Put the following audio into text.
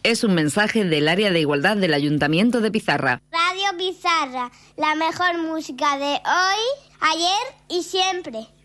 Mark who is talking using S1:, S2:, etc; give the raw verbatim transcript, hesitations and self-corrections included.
S1: Es un mensaje del área de igualdad del Ayuntamiento de Pizarra.
S2: Radio Pizarra, la mejor música de hoy, ayer y siempre.